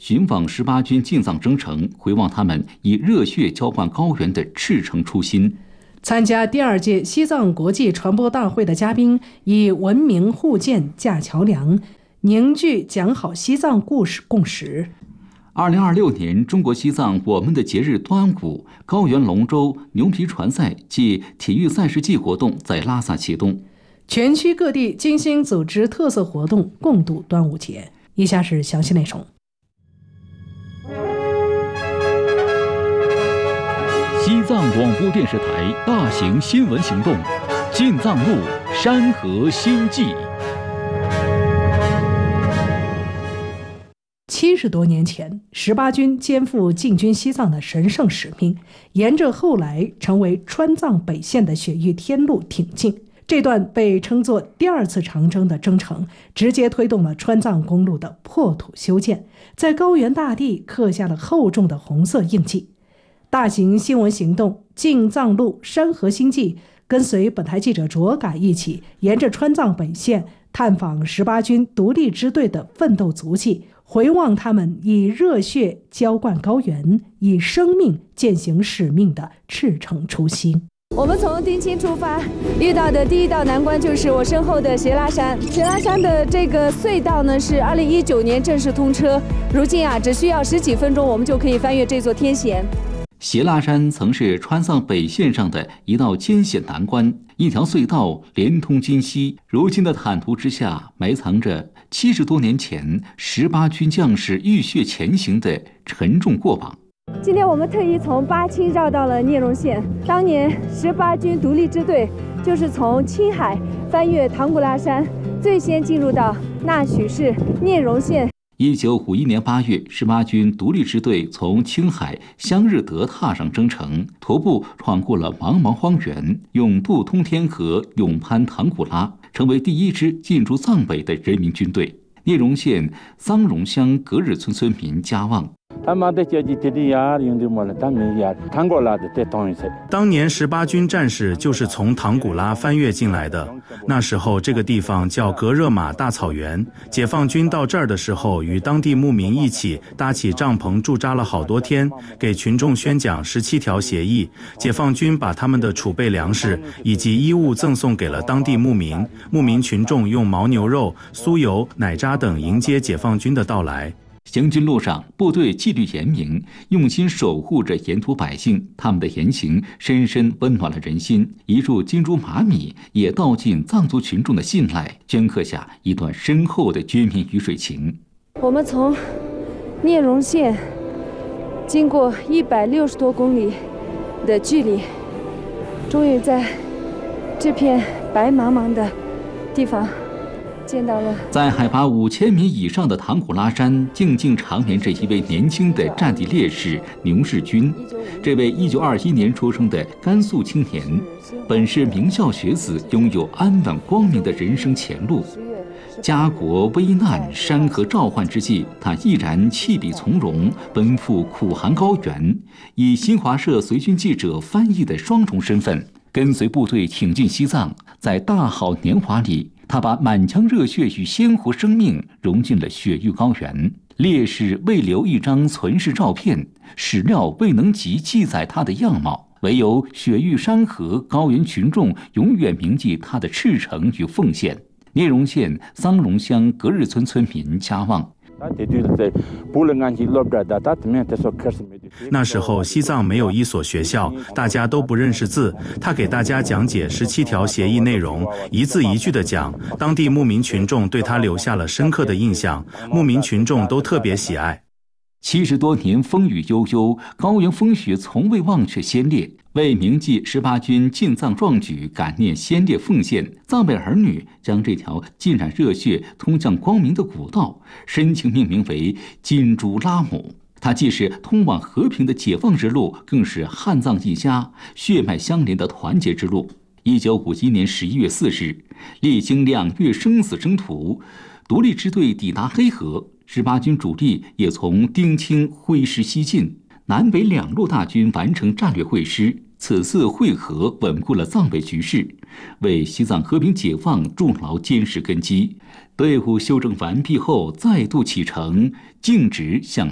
寻访18军进藏征程，回望他们以热血浇灌高原的赤诚初心。 参加第2届西藏国际传播大会的嘉宾以文明互鉴架桥梁，凝聚讲好西藏故事共识。 2026年中国西藏我们的节日端午高原龙舟牛皮船赛暨体育赛事季活动在拉萨启动， 全区各地精心组织特色活动，共度端午节。以下是详细内容。 西藏广播电视台大型新闻行动，进藏路山河新纪。 70多年前，18军肩负进军西藏的神圣使命，沿着后来成为川藏北线的雪域天路挺进。这段被称作第2次长征的征程，直接推动了川藏公路的破土修建，在高原大地刻下了厚重的红色印记。大型新闻行动进藏路山河新纪，跟随本台记者卓改一起，沿着川藏北线探访18军独立支队的奋斗足迹，回望他们以热血浇灌高原，以生命践行使命的赤诚初心。 我们从丁青出发，遇到的第一道难关就是我身后的斜拉山。斜拉山的这个隧道呢，是2019年正式通车，如今只需要10几分钟，我们就可以翻越这座天险。 斜拉山曾是川藏北线上的一道艰险难关，一条隧道连通今西。如今的坦途之下，埋藏着70多年前18军将士浴血前行的沉重过往。 今天我们特意从巴青绕到了聂荣县，当年18军独立支队就是从青海翻越唐古拉山，最先进入到纳曲市聂荣县。 1951年8月，18军独立支队从青海香日德踏上征程，徒步闯过了茫茫荒原，勇渡通天河，勇攀唐古拉，成为第1支进驻藏北的人民军队。聂荣县桑荣乡格日村村民家旺， 当年18军战士就是从唐古拉翻越进来的，那时候这个地方叫格热玛大草原。解放军到这儿的时候，与当地牧民一起搭起帐篷驻扎了好多天，给群众宣讲17条协议。解放军把他们的储备粮食以及衣物赠送给了当地牧民，牧民群众用牦牛肉、酥油、奶渣等迎接解放军的到来。 行军路上，部队纪律严明，用心守护着沿途百姓，他们的言行深深温暖了人心。一束金珠麻米也道尽藏族群众的信赖，镌刻下一段深厚的军民鱼水情。 我们从聂荣县经过160多公里的距离，终于在这片白茫茫的地方见到了。 在海拔5000米以上的唐古拉山，静静长眠着一位年轻的战地烈士牛世军。这位1921年出生的甘肃青年，本是名校学子，拥有安稳光明的人生前路。家国危难、山河召唤之际，他毅然弃笔从戎，奔赴苦寒高原，以新华社随军记者、翻译的双重身份，跟随部队挺进西藏。在大好年华里，他把满腔热血与鲜活生命融进了雪域高原。烈士未留一张存世照片，史料未能及记载他的样貌，唯有雪域山河、高原群众永远铭记他的赤诚与奉献。聂荣县桑荣乡格日村村民家旺， 那时候西藏没有一所学校，大家都不认识字。他给大家讲解17条协议内容，一字一句地讲，当地牧民群众对他留下了深刻的印象，牧民群众都特别喜爱。 70多年风雨悠悠，高原风雪从未忘却先烈。为铭记18军进藏壮举，感念先烈奉献，藏北儿女将这条浸染热血、通向光明的古道，深情命名为金珠拉姆。它既是通往和平的解放之路，更是汉藏一家血脉相连的团结之路。1951年11月4日，历经2月生死征途，独立支队抵达黑河，18军主力也从丁青挥师西进，南北两路大军完成战略会师。此次会合稳固了藏北局势，为西藏和平解放筑牢坚实根基。队伍休整完毕后，再度启程，径直向